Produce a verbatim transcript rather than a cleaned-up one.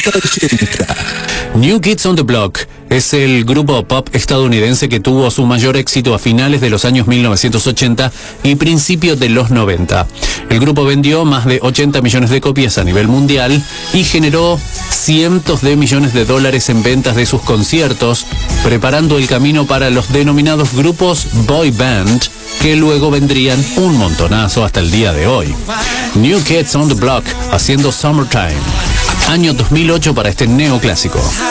ochenta. New Kids on the Block es el grupo pop estadounidense que tuvo su mayor éxito a finales de los años mil novecientos ochenta y principios de los noventa. El grupo vendió más de ochenta millones de copias a nivel mundial y generó cientos de millones de dólares en ventas de sus conciertos, preparando el camino para los denominados grupos boy band, que luego vendrían un montonazo hasta el día de hoy. New Kids on the Block haciendo Summertime, año dos mil ocho para este neoclásico.